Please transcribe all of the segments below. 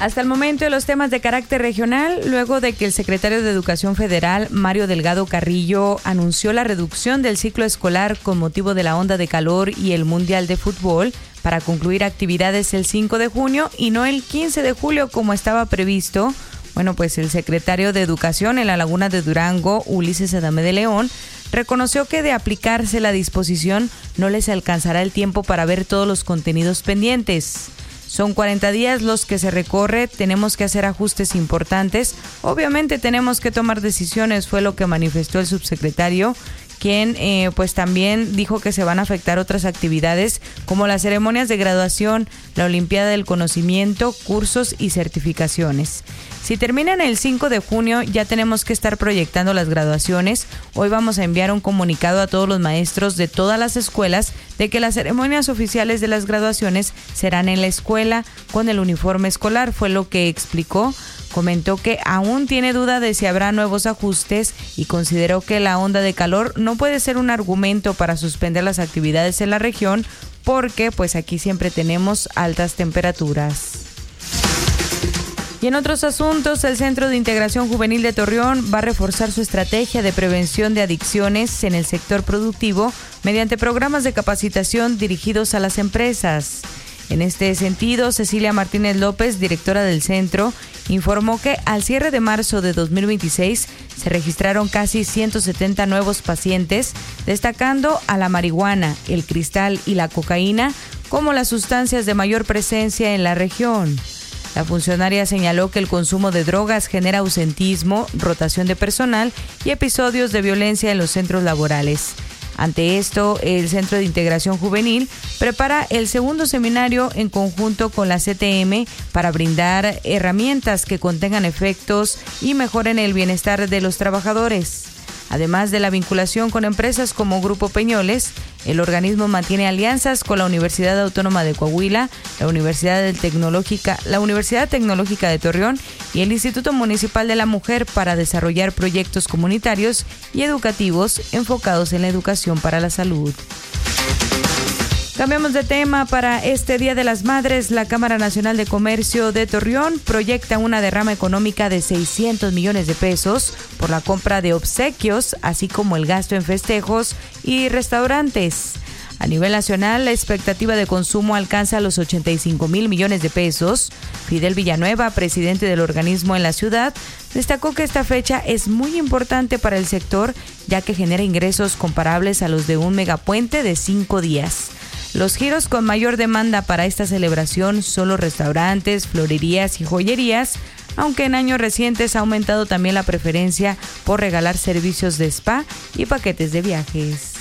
Hasta el momento de los temas de carácter regional, luego de que el secretario de Educación Federal, Mario Delgado Carrillo, anunció la reducción del ciclo escolar con motivo de la onda de calor y el Mundial de Fútbol para concluir actividades el 5 de junio y no el 15 de julio como estaba previsto. Bueno, pues el secretario de Educación en la Laguna de Durango, Ulises Adame de León, reconoció que de aplicarse la disposición no les alcanzará el tiempo para ver todos los contenidos pendientes. Son 40 días los que se recorre, tenemos que hacer ajustes importantes. Obviamente tenemos que tomar decisiones, fue lo que manifestó el subsecretario, quien pues también dijo que se van a afectar otras actividades como las ceremonias de graduación, la Olimpiada del Conocimiento, cursos y certificaciones. Si terminan el 5 de junio, ya tenemos que estar proyectando las graduaciones. Hoy vamos a enviar un comunicado a todos los maestros de todas las escuelas de que las ceremonias oficiales de las graduaciones serán en la escuela con el uniforme escolar, fue lo que explicó. Comentó que aún tiene duda de si habrá nuevos ajustes y consideró que la onda de calor no puede ser un argumento para suspender las actividades en la región porque pues aquí siempre tenemos altas temperaturas. Y en otros asuntos, el Centro de Integración Juvenil de Torreón va a reforzar su estrategia de prevención de adicciones en el sector productivo mediante programas de capacitación dirigidos a las empresas. En este sentido, Cecilia Martínez López, directora del centro, informó que al cierre de marzo de 2026 se registraron casi 170 nuevos pacientes, destacando a la marihuana, el cristal y la cocaína como las sustancias de mayor presencia en la región. La funcionaria señaló que el consumo de drogas genera ausentismo, rotación de personal y episodios de violencia en los centros laborales. Ante esto, el Centro de Integración Juvenil prepara el segundo seminario en conjunto con la CTM para brindar herramientas que contengan efectos y mejoren el bienestar de los trabajadores. Además de la vinculación con empresas como Grupo Peñoles, el organismo mantiene alianzas con la Universidad Autónoma de Coahuila, la Universidad Tecnológica de Torreón y el Instituto Municipal de la Mujer para desarrollar proyectos comunitarios y educativos enfocados en la educación para la salud. Cambiamos de tema. Para este Día de las Madres, la Cámara Nacional de Comercio de Torreón proyecta una derrama económica de 600 millones de pesos por la compra de obsequios, así como el gasto en festejos y restaurantes. A nivel nacional, la expectativa de consumo alcanza los 85 mil millones de pesos. Fidel Villanueva, presidente del organismo en la ciudad, destacó que esta fecha es muy importante para el sector, ya que genera ingresos comparables a los de un megapuente de 5 días. Los giros con mayor demanda para esta celebración son los restaurantes, florerías y joyerías, aunque en años recientes ha aumentado también la preferencia por regalar servicios de spa y paquetes de viajes.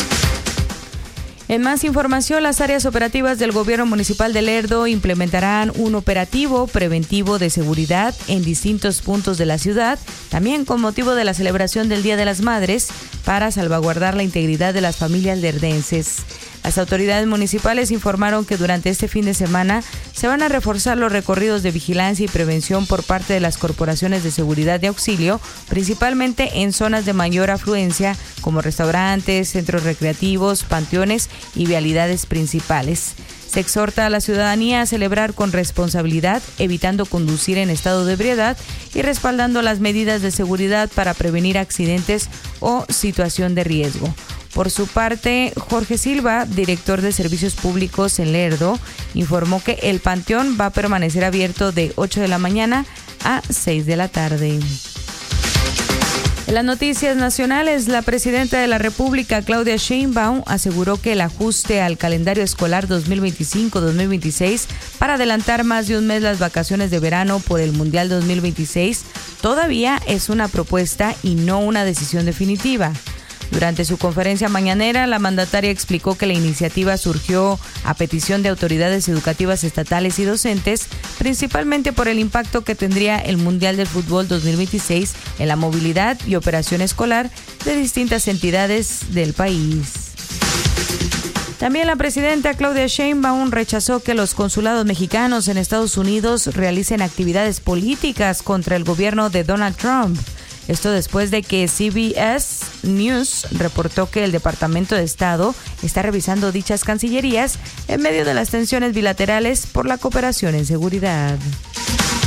En más información, las áreas operativas del Gobierno Municipal de Lerdo implementarán un operativo preventivo de seguridad en distintos puntos de la ciudad, también con motivo de la celebración del Día de las Madres, para salvaguardar la integridad de las familias lerdenses. Las autoridades municipales informaron que durante este fin de semana se van a reforzar los recorridos de vigilancia y prevención por parte de las corporaciones de seguridad de auxilio, principalmente en zonas de mayor afluencia como restaurantes, centros recreativos, panteones y vialidades principales. Se exhorta a la ciudadanía a celebrar con responsabilidad, evitando conducir en estado de ebriedad y respaldando las medidas de seguridad para prevenir accidentes o situación de riesgo. Por su parte, Jorge Silva, director de Servicios Públicos en Lerdo, informó que el panteón va a permanecer abierto de 8 de la mañana a 6 de la tarde. En las noticias nacionales, la presidenta de la República, Claudia Sheinbaum, aseguró que el ajuste al calendario escolar 2025-2026 para adelantar más de un mes las vacaciones de verano por el Mundial 2026 todavía es una propuesta y no una decisión definitiva. Durante su conferencia mañanera, la mandataria explicó que la iniciativa surgió a petición de autoridades educativas estatales y docentes, principalmente por el impacto que tendría el Mundial del Fútbol 2026 en la movilidad y operación escolar de distintas entidades del país. También la presidenta Claudia Sheinbaum rechazó que los consulados mexicanos en Estados Unidos realicen actividades políticas contra el gobierno de Donald Trump. Esto después de que CBS News reportó que el Departamento de Estado está revisando dichas cancillerías en medio de las tensiones bilaterales por la cooperación en seguridad.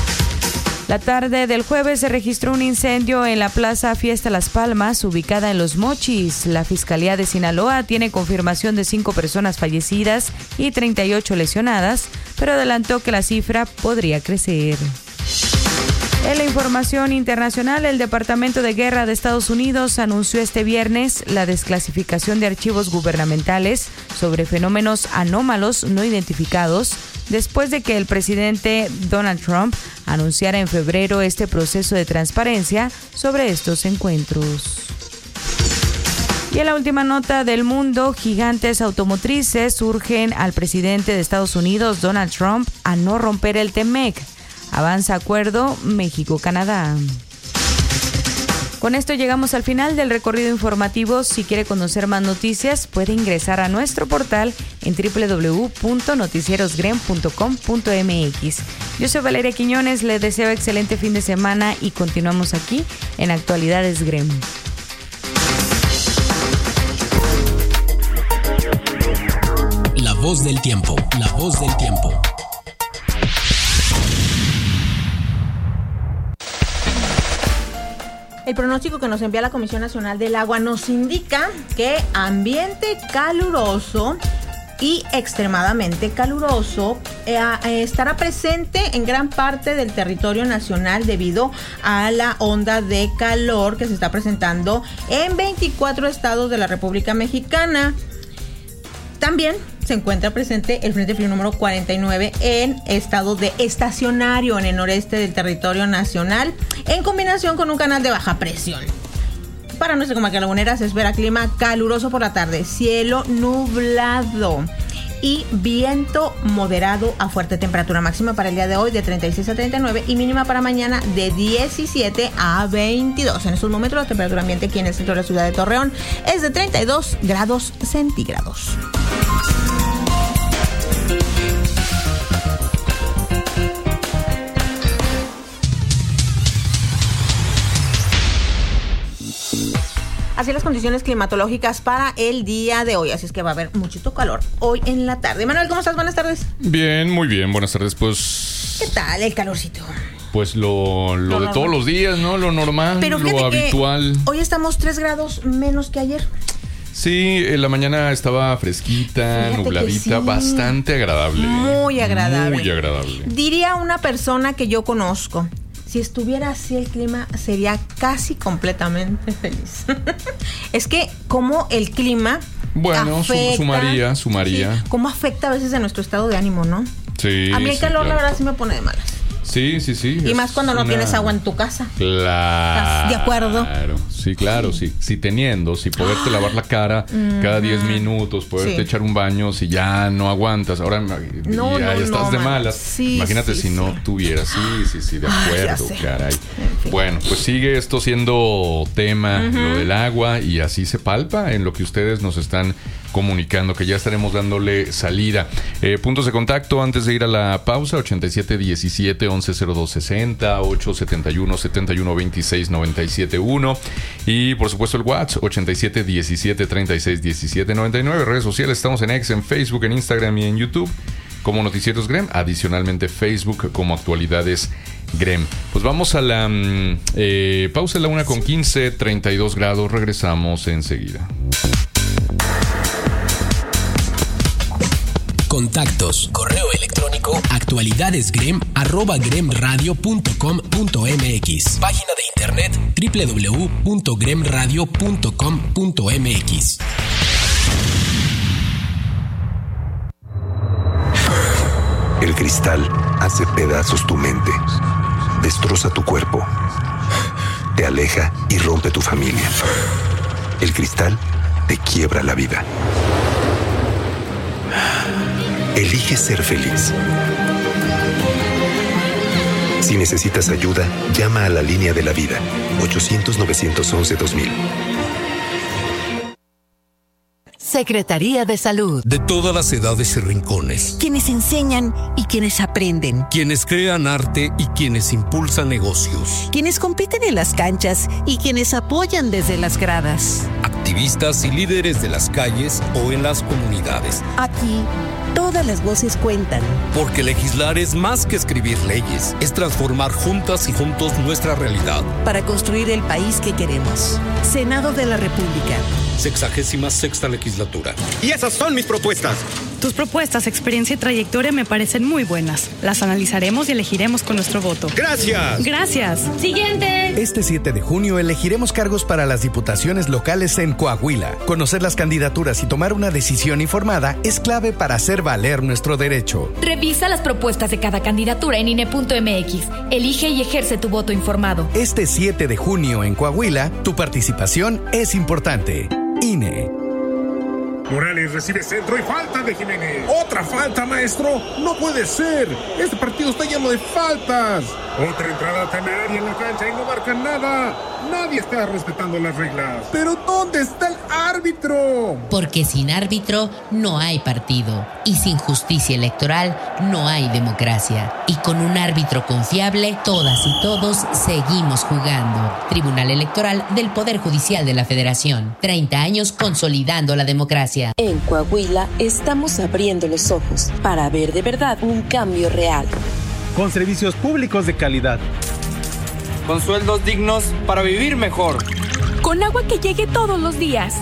La tarde del jueves se registró un incendio en la Plaza Fiesta Las Palmas, ubicada en Los Mochis. La Fiscalía de Sinaloa tiene confirmación de 5 personas fallecidas y 38 lesionadas, pero adelantó que la cifra podría crecer. En la información internacional, el Departamento de Guerra de Estados Unidos anunció este viernes la desclasificación de archivos gubernamentales sobre fenómenos anómalos no identificados, después de que el presidente Donald Trump anunciara en febrero este proceso de transparencia sobre estos encuentros. Y en la última nota del mundo, gigantes automotrices urgen al presidente de Estados Unidos, Donald Trump, a no romper el TEMEC. Avanza acuerdo México-Canadá. Con esto llegamos al final del recorrido informativo. Si quiere conocer más noticias, puede ingresar a nuestro portal en www.noticierosgrem.com.mx. Yo soy Valeria Quiñones, les deseo excelente fin de semana y continuamos aquí en Actualidades Grem. La voz del tiempo, la voz del tiempo. El pronóstico que nos envía la Comisión Nacional del Agua nos indica que ambiente caluroso y extremadamente caluroso estará presente en gran parte del territorio nacional debido a la onda de calor que se está presentando en 24 estados de la República Mexicana. También se encuentra presente el Frente Frío número 49 en estado de estacionario en el noreste del territorio nacional, en combinación con un canal de baja presión. Para nuestra comarca lagunera se espera clima caluroso por la tarde, cielo nublado y viento moderado a fuerte. Temperatura máxima para el día de hoy de 36 a 39 y mínima para mañana de 17 a 22. En estos momentos la temperatura ambiente aquí en el centro de la ciudad de Torreón es de 32 grados centígrados. Así las condiciones climatológicas para el día de hoy, así es que va a haber muchito calor hoy en la tarde. Manuel, ¿cómo estás? Buenas tardes. Bien, muy bien, buenas tardes. Pues, ¿qué tal el calorcito? Pues lo de todos los días, ¿no? Lo normal, pero lo habitual. Hoy estamos 3 grados menos que ayer. Sí, en la mañana estaba fresquita, fíjate, nubladita, sí, bastante agradable. Muy agradable. Muy agradable. Diría una persona que yo conozco: si estuviera así el clima, sería casi completamente feliz. Es que como el clima, bueno, afecta, sumaría. Sí, cómo afecta a veces a nuestro estado de ánimo, ¿no? Sí. A mí el calor, claro, la verdad, sí me pone de malas. Sí. Y más cuando no tienes agua en tu casa. Claro. ¿Estás de acuerdo? Sí, claro, sí. Si poderte lavar la cara cada 10 minutos, poderte echar un baño, si ya no aguantas, ahora ya estás de malas. Sí, imagínate si no tuvieras. Sí, de acuerdo, caray. En fin. Bueno, pues sigue esto siendo tema, lo del agua, y así se palpa en lo que ustedes nos están comunicando, que ya estaremos dándole salida. Puntos de contacto antes de ir a la pausa: 8717-110260, 871-7126-971, y por supuesto el WhatsApp 8717-361799. Redes sociales, estamos en X, en Facebook, en Instagram y en YouTube como Noticieros Grem, adicionalmente Facebook como Actualidades Grem. Pues vamos a la pausa, en la 1:15, 32 grados, regresamos enseguida. Contactos, correo electrónico actualidadesgrem@gremradio.com.mx, página de internet www.gremradio.com.mx. El cristal hace pedazos tu mente, destroza tu cuerpo, te aleja y rompe tu familia. El cristal te quiebra la vida. Elige ser feliz. Si necesitas ayuda, llama a la línea de la vida, 800-911-2000. Secretaría de Salud. De todas las edades y rincones. Quienes enseñan y quienes aprenden. Quienes crean arte y quienes impulsan negocios. Quienes compiten en las canchas y quienes apoyan desde las gradas. Activistas y líderes de las calles o en las comunidades. Aquí Todas las voces cuentan. Porque legislar es más que escribir leyes, es transformar juntas y juntos nuestra realidad. Para construir el país que queremos. Senado de la República. 66ª legislatura. Y esas son mis propuestas. Tus propuestas, experiencia y trayectoria me parecen muy buenas. Las analizaremos y elegiremos con nuestro voto. ¡Gracias! ¡Gracias! ¡Siguiente! Este 7 de junio elegiremos cargos para las diputaciones locales en Coahuila. Conocer las candidaturas y tomar una decisión informada es clave para hacer valer nuestro derecho. Revisa las propuestas de cada candidatura en INE.mx. Elige y ejerce tu voto informado. Este 7 de junio en Coahuila, tu participación es importante. INE. Morales recibe centro y falta de Jiménez. ¡Otra falta, maestro! ¡No puede ser! Este partido está lleno de faltas. Otra entrada temeraria en la cancha y no marcan nada. Nadie está respetando las reglas. ¿Pero dónde está el árbitro? Porque sin árbitro no hay partido. Y sin justicia electoral no hay democracia. Y con un árbitro confiable, todas y todos seguimos jugando. Tribunal Electoral del Poder Judicial de la Federación. 30 años consolidando la democracia. En Coahuila estamos abriendo los ojos para ver de verdad un cambio real. Con servicios públicos de calidad. Con sueldos dignos para vivir mejor. Con agua que llegue todos los días.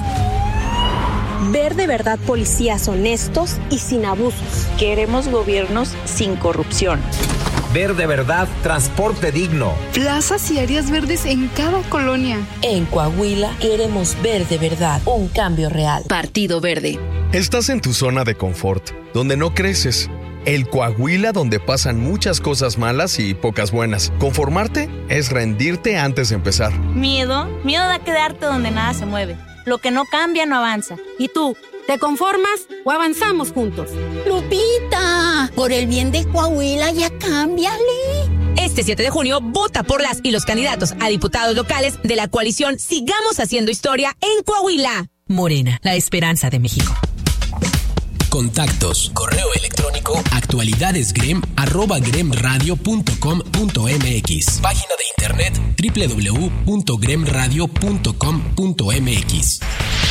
Ver de verdad policías honestos y sin abusos. Queremos gobiernos sin corrupción. Ver de verdad transporte digno. Plazas y áreas verdes en cada colonia. En Coahuila queremos ver de verdad un cambio real. Partido Verde. Estás en tu zona de confort, donde no creces. El Coahuila donde pasan muchas cosas malas y pocas buenas. Conformarte es rendirte antes de empezar. Miedo a quedarte donde nada se mueve. Lo que no cambia no avanza. ¿Y tú? ¿Te conformas o avanzamos juntos? Lupita, por el bien de Coahuila ya cámbiale. Este 7 de junio, vota por las y los candidatos a diputados locales de la coalición Sigamos Haciendo Historia en Coahuila. Morena, la esperanza de México. Contactos, correo electrónico, actualidadesgrem@gremradio.com.mx. Página de internet www.gremradio.com.mx.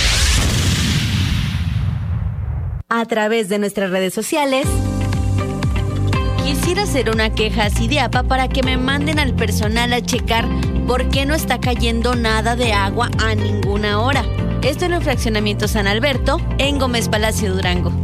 A través de nuestras redes sociales. Quisiera hacer una queja a CIDEAPA para que me manden al personal a checar por qué no está cayendo nada de agua a ninguna hora. Esto en el fraccionamiento San Alberto, en Gómez Palacio, Durango.